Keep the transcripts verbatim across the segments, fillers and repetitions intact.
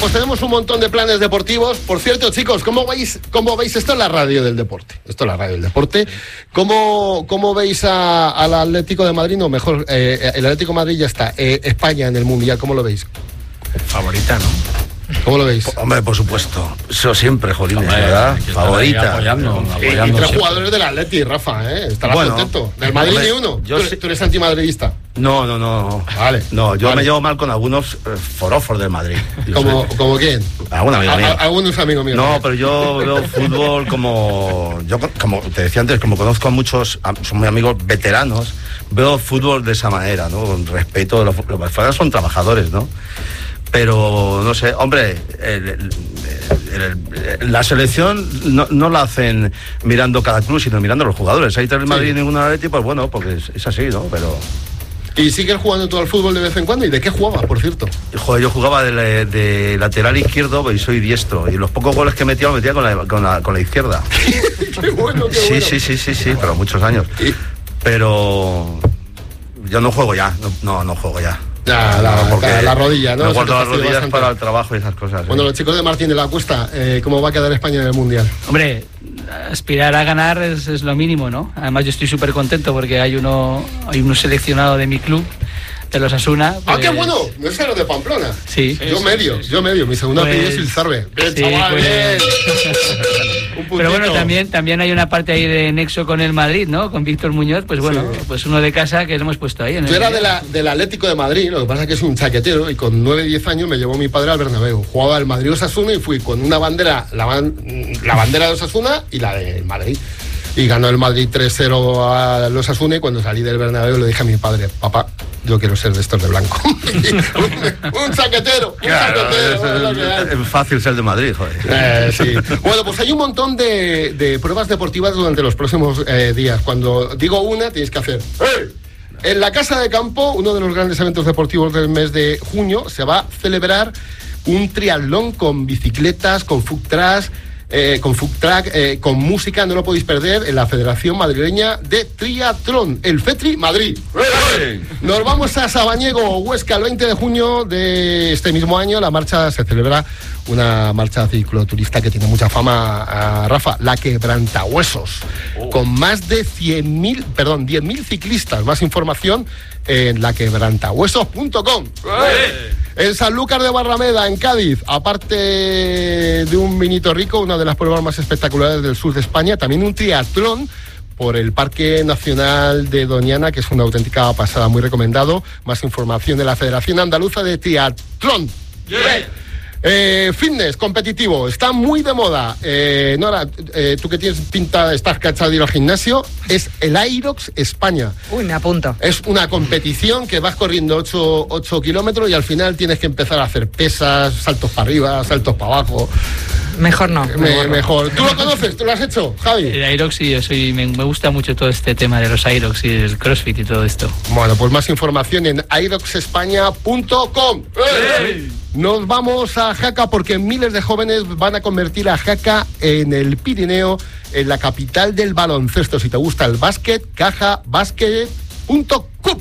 pues tenemos un montón de planes deportivos. Por cierto, chicos, ¿cómo veis, cómo veis esto en la radio del deporte? Esto es la radio del deporte. ¿Cómo, cómo veis a, al Atlético de Madrid? No, mejor, eh, el Atlético de Madrid ya está. Eh, España en el Mundial, ¿cómo lo veis? Favorita, ¿no? ¿Cómo lo veis? Hombre, por supuesto. Eso siempre, jolín, Hombre, ¿verdad? Favorita. Apoyando, y, apoyando y tres siempre. jugadores del Atleti, Rafa, ¿eh? Estarás Bueno, contento. Del Madrid hombre, ni uno. yo ¿Tú, sí- tú eres antimadridista? No, no, no. Vale. No, yo vale. me llevo mal con algunos eh, forofos del Madrid. Yo ¿Como, soy- ¿Como quién? Algún amigo A- mío. a- Algunos amigos míos. No, pero yo veo fútbol como... Yo, como te decía antes, como conozco a muchos, a- son muy amigos veteranos, veo fútbol de esa manera, ¿no? Con respeto, los, los veteranos son trabajadores, ¿no? Pero, no sé, hombre, el, el, el, el, la selección no, no la hacen mirando cada club, sino mirando a los jugadores. Hay tres Sí. Madrid y ningún Atleti, pues bueno, porque es, es así, ¿no? Pero... ¿Y sigues jugando tú al fútbol de vez en cuando? ¿Y de qué jugabas, por cierto? Joder, yo jugaba de, la- de lateral izquierdo y soy diestro. Y los pocos goles que metía, los metía con la, con la, con la izquierda. ¡Qué bueno, qué Sí, bueno! sí, sí, sí, sí, pero muchos años. Y- Pero yo no juego ya, no, no, no juego ya. Ya, la, No, porque la, la rodilla, ¿no? Me Eso guardo te las fastidia rodillas bastante. para el trabajo y esas cosas. ¿eh? Bueno, los chicos de Martín de la Cuesta, eh, ¿cómo va a quedar España en el Mundial? Hombre, aspirar a ganar es, es lo mínimo, ¿no? Además yo estoy súper contento porque hay uno, hay uno seleccionado de mi club, de los Asuna. ¡Ah, pues- qué bueno! No es los de Pamplona. Sí. Yo medio, yo medio. Mi segundo Pues- apellido es Ilzarbe. Bien, sí, chaval, pues- bien. Un puntito. Pero bueno, también, también hay una parte ahí de nexo con el Madrid, ¿no? Con Víctor Muñoz, pues bueno, Sí. pues uno de casa que lo hemos puesto ahí. En Yo el era de la, del Atlético de Madrid, lo que pasa es que es un chaquetero y con nueve diez años me llevó mi padre al Bernabéu. Jugaba el Madrid Osasuna y fui con una bandera, la, ban- la bandera de Osasuna y la del Madrid. Y ganó el Madrid tres cero a los Osasuna y cuando salí del Bernabéu le dije a mi padre, papá, yo quiero ser de estos de blanco. un, un chaquetero, un Claro, chaquetero. es, es lo que hay. es- es fácil ser de Madrid, joder. Eh, sí. Bueno, pues hay un montón de, de pruebas deportivas durante los próximos eh, días. Cuando digo una, tienes que hacer... ¡Eh! En la Casa de Campo, uno de los grandes eventos deportivos del mes de junio, se va a celebrar un triatlón con bicicletas, con food trucks, eh, con food track, eh, con música, no lo podéis perder, en la Federación Madrileña de Triatlón, el FETRI Madrid. ¡Eh! Nos vamos a Sabaniego, Huesca, el veinte de junio de este mismo año. La marcha se celebra, una marcha cicloturista que tiene mucha fama, a Rafa, la Quebrantahuesos, Oh. con más de cien mil, perdón, diez mil ciclistas. Más información en la quebrantahuesos punto com. En Sanlúcar de Barrameda, en Cádiz, aparte de un vinito rico, una de las pruebas más espectaculares del sur de España, también un triatlón por el Parque Nacional de Doñana, que es una auténtica pasada, muy recomendado. Más información de la Federación Andaluza de Triatlón. Eh, fitness competitivo, está muy de moda. Eh, Nora, eh, tú que tienes pinta, estás cachada de ir al gimnasio, es el Aerox España. Uy, me apunto. Es una competición que vas corriendo ocho kilómetros y al final tienes que empezar a hacer pesas, saltos para arriba, saltos para abajo. Mejor no. Me- mejor no. mejor. ¿Tú lo conoces? ¿Tú lo has hecho, Javi? El Aerox, sí, yo soy, me, me gusta mucho todo este tema de los Aerox y el CrossFit y todo esto. Bueno, pues más información en aerox españa punto com. ¡Eh! Nos vamos a Jaca porque miles de jóvenes van a convertir a Jaca en el Pirineo, en la capital del baloncesto. Si te gusta el básquet, caja básquet punto com.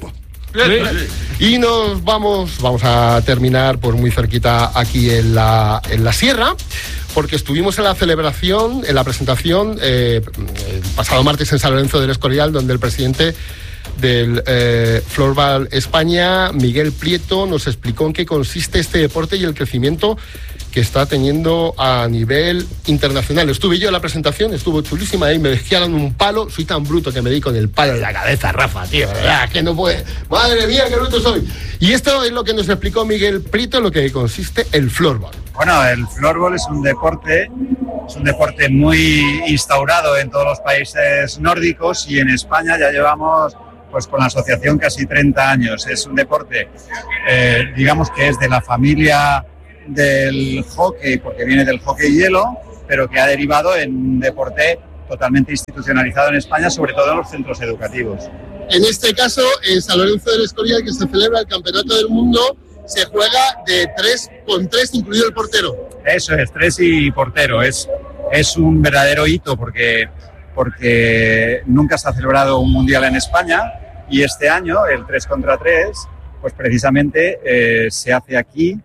Y nos vamos, vamos a terminar por muy cerquita aquí en la, en la sierra, porque estuvimos en la celebración, en la presentación, eh, el pasado martes en San Lorenzo del Escorial, donde el presidente del eh, Floorball España, Miguel Prieto, nos explicó en qué consiste este deporte y el crecimiento que está teniendo a nivel internacional. Estuve yo en la presentación, estuvo chulísima, ahí me dejaron un palo, soy tan bruto que me di con el palo en la cabeza, Rafa, tío, ¿verdad? Que no puede, madre mía, qué bruto soy. Y esto es lo que nos explicó Miguel Prieto, en lo que consiste el floorball. Bueno, el floorball es un deporte, es un deporte muy instaurado en todos los países nórdicos y en España ya llevamos pues con la asociación casi treinta años. Es un deporte, eh, digamos que es de la familia del hockey, porque viene del hockey hielo, pero que ha derivado en un deporte totalmente institucionalizado en España, sobre todo en los centros educativos. En este caso, en San Lorenzo del Escorial, que se celebra el Campeonato del Mundo, se juega de tres con tres, incluido el portero. Eso es, tres y portero. Es, es un verdadero hito porque, porque nunca se ha celebrado un mundial en España y este año, el tres contra tres, pues precisamente eh, se hace aquí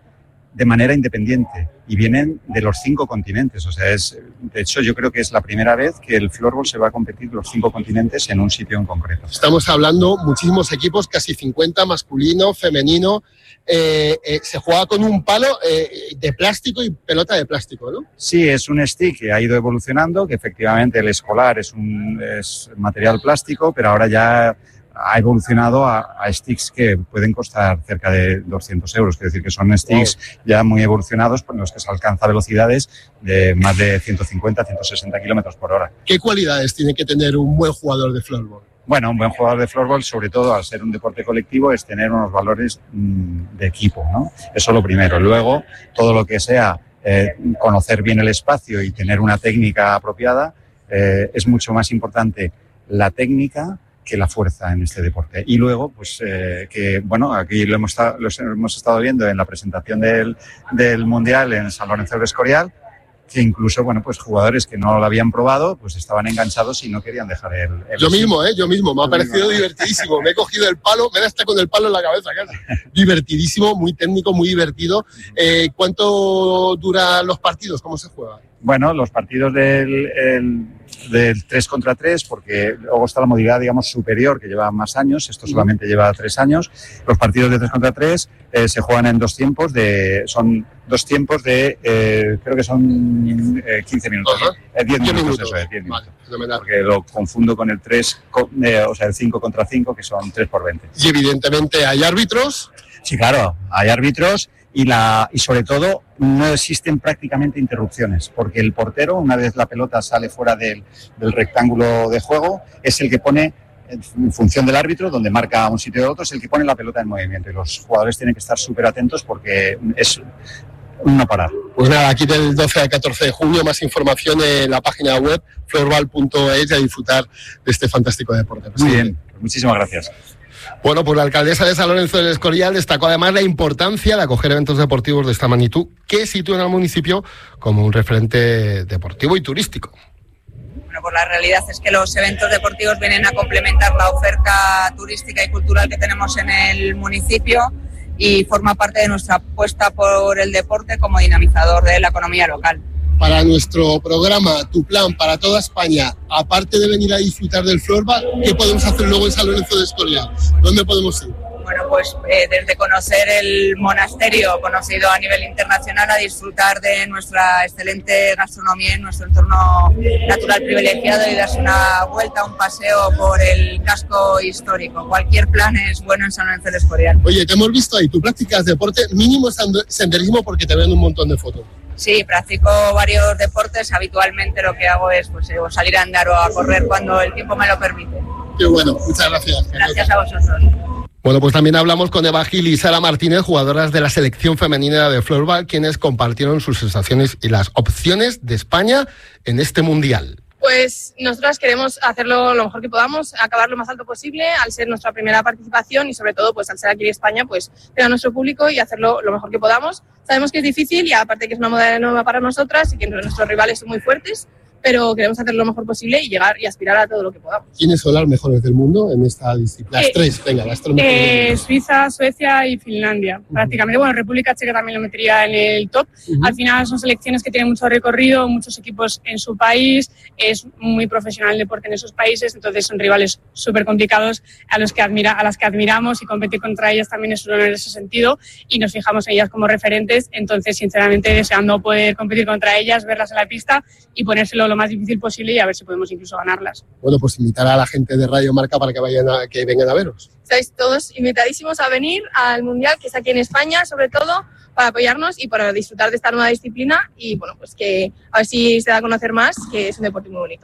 de manera independiente y vienen de los cinco continentes. O sea, es, de hecho, yo creo que es la primera vez que el floorball se va a competir los cinco continentes en un sitio en concreto. Estamos hablando muchísimos equipos, casi cincuenta, masculino, femenino. Eh, eh, se juega con un palo eh, de plástico y pelota de plástico, ¿no? Sí, es un stick que ha ido evolucionando, que efectivamente el escolar es un es material plástico, pero ahora ya ha evolucionado a, a sticks que pueden costar cerca de doscientos euros, es decir, que son sticks wow. ya muy evolucionados por los que se alcanza velocidades de más de ciento cincuenta a ciento sesenta kilómetros por hora. ¿Qué cualidades tiene que tener un buen jugador de floorball? Bueno, un buen jugador de floorball, sobre todo al ser un deporte colectivo, es tener unos valores mmm, de equipo, ¿no? Eso es lo primero. Luego, todo lo que sea eh, conocer bien el espacio y tener una técnica apropiada, eh, es mucho más importante la técnica que la fuerza en este deporte. Y luego, pues, eh, que, bueno, aquí lo hemos, lo hemos estado viendo en la presentación del, del Mundial en San Lorenzo del Escorial, que incluso, bueno, pues jugadores que no lo habían probado, pues estaban enganchados y no querían dejar el... el yo mismo, ¿eh? Yo mismo. Me ha parecido divertidísimo. Me he cogido el palo, me he dado hasta con el palo en la cabeza casi. Divertidísimo, muy técnico, muy divertido. Eh, ¿Cuánto duran los partidos? ¿Cómo se juega? Bueno, los partidos del, el, del tres contra tres, porque luego está la modalidad, digamos, superior, que lleva más años, esto solamente lleva tres años. Los partidos de tres contra tres eh, se juegan en dos tiempos, de son dos tiempos de, eh, creo que son eh, quince minutos, uh-huh. eh, diez minutos, minutos, eso es, diez minutos. Vale, porque lo confundo con el tres, eh, o sea, el cinco contra cinco, que son tres por veinte. Y evidentemente hay árbitros. Sí, claro, hay árbitros. Y, la, y sobre todo no existen prácticamente interrupciones, porque el portero, una vez la pelota sale fuera del, del rectángulo de juego, es el que pone, en función del árbitro, donde marca un sitio o otro, es el que pone la pelota en movimiento. Y los jugadores tienen que estar súper atentos porque es un no parar. Pues nada, aquí del doce al catorce de junio, más información en la página web floorball punto es y a disfrutar de este fantástico deporte. Muy bien, pues muchísimas gracias. Bueno, pues la alcaldesa de San Lorenzo del Escorial destacó además la importancia de acoger eventos deportivos de esta magnitud que sitúan al municipio como un referente deportivo y turístico. Bueno, pues la realidad es que los eventos deportivos vienen a complementar la oferta turística y cultural que tenemos en el municipio y forma parte de nuestra apuesta por el deporte como dinamizador de la economía local. Para nuestro programa, tu plan para toda España, aparte de venir a disfrutar del floorball, ¿qué podemos hacer luego en San Lorenzo del Escorial? ¿Dónde podemos ir? Bueno, pues eh, desde conocer el monasterio conocido a nivel internacional a disfrutar de nuestra excelente gastronomía en nuestro entorno natural privilegiado y darse una vuelta, un paseo por el casco histórico. Cualquier plan es bueno en San Lorenzo del Escorial. Oye, te hemos visto ahí, tú practicas deporte, mínimo senderismo porque te ven un montón de fotos. Sí, practico varios deportes. Habitualmente lo que hago es pues, salir a andar o a correr cuando el tiempo me lo permite. Qué bueno, muchas gracias. Gracias a vosotros. Bueno, pues también hablamos con Eva Gil y Sara Martínez, jugadoras de la selección femenina de floorball, quienes compartieron sus sensaciones y las opciones de España en este mundial. Pues nosotras queremos hacerlo lo mejor que podamos, acabar lo más alto posible, al ser nuestra primera participación y sobre todo pues al ser aquí en España, pues tener a nuestro público y hacerlo lo mejor que podamos. Sabemos que es difícil y aparte que es una modalidad nueva para nosotras y que nuestros rivales son muy fuertes, pero queremos hacer lo mejor posible y llegar y aspirar a todo lo que podamos. ¿Quiénes son las mejores del mundo en esta disciplina? Las eh, tres, venga, las tres mejores. Eh, Suiza, Suecia y Finlandia, uh-huh. prácticamente. Bueno, República Checa también lo metería en el top. Uh-huh. Al final son selecciones que tienen mucho recorrido, muchos equipos en su país, es muy profesional el deporte en esos países, entonces son rivales súper complicados a, los que admira, a las que admiramos y competir contra ellas también es un honor en ese sentido y nos fijamos en ellas como referentes, entonces sinceramente deseando poder competir contra ellas, verlas en la pista y ponérselo lo más difícil posible y a ver si podemos incluso ganarlas. Bueno, pues invitar a la gente de Radio Marca para que vayan a, que vengan a veros. Estáis todos invitadísimos a venir al Mundial, que es aquí en España, sobre todo, para apoyarnos y para disfrutar de esta nueva disciplina y bueno, pues que a ver si se da a conocer más, que es un deporte muy bonito.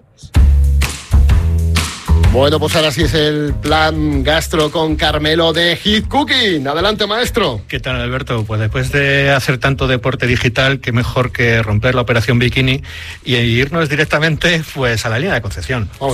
Bueno, pues ahora sí es el plan gastro con Carmelo de Hit Cooking. Adelante, maestro. ¿Qué tal, Alberto? Pues después de hacer tanto deporte digital, qué mejor que romper la operación bikini y irnos directamente pues a la línea de Concepción. Vamos.